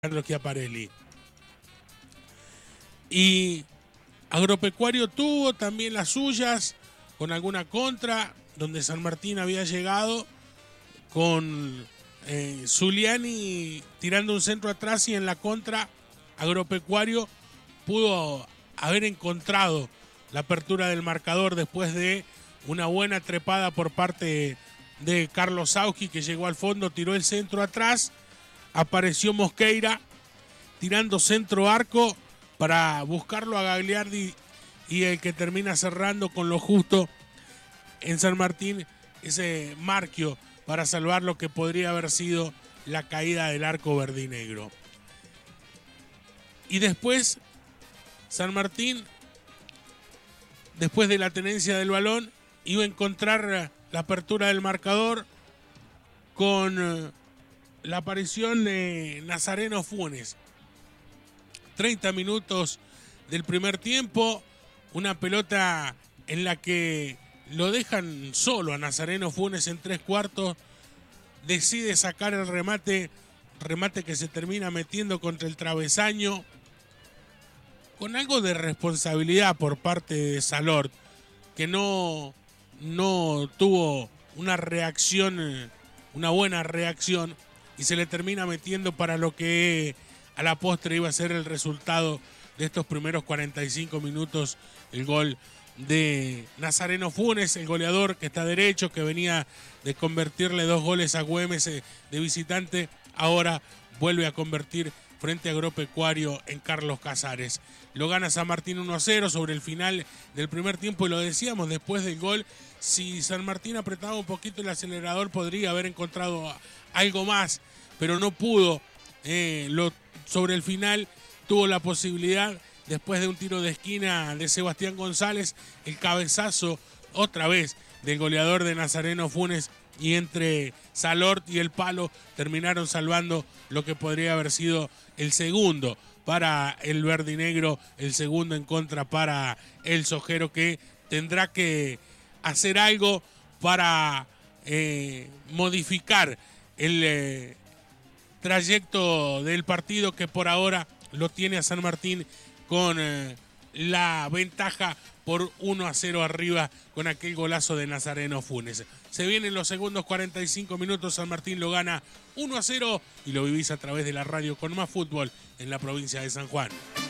Alejandro Schiaparelli. Y Agropecuario tuvo también las suyas con alguna contra, donde San Martín había llegado con Zuliani tirando un centro atrás, y en la contra Agropecuario pudo haber encontrado la apertura del marcador después de una buena trepada por parte de Carlos Sauchi, que llegó al fondo, tiró el centro atrás, apareció Mosqueira tirando centro arco para buscarlo a Gagliardi, y el que termina cerrando con lo justo en San Martín, ese Marquio, para salvar lo que podría haber sido la caída del arco verdinegro. Y después San Martín, después de la tenencia del balón, iba a encontrar la apertura del marcador con la aparición de Nazareno Funes. 30 minutos del primer tiempo, una pelota en la que lo dejan solo a Nazareno Funes en 3/4, decide sacar el remate que se termina metiendo contra el travesaño, con algo de responsabilidad por parte de Salort, que no tuvo una reacción, una buena reacción, y se le termina metiendo para lo que a la postre iba a ser el resultado de estos primeros 45 minutos, el gol de Nazareno Funes, el goleador que está derecho, que venía de convertirle 2 goles a Güemes de visitante, ahora vuelve a convertir frente a Agropecuario en Carlos Casares. Lo gana San Martín 1-0 sobre el final del primer tiempo, y lo decíamos después del gol, si San Martín apretaba un poquito el acelerador podría haber encontrado algo más, pero no pudo. Sobre el final tuvo la posibilidad, después de un tiro de esquina de Sebastián González, el cabezazo otra vez del goleador de Nazareno Funes, y entre Salort y el palo terminaron salvando lo que podría haber sido el segundo para el verdinegro, el segundo en contra para el Sojero, que tendrá que hacer algo para modificar el trayecto del partido, que por ahora lo tiene a San Martín con la ventaja por 1-0 arriba con aquel golazo de Nazareno Funes. Se vienen los segundos 45 minutos, San Martín lo gana 1-0 y lo vivís a través de la radio con más fútbol en la provincia de San Juan.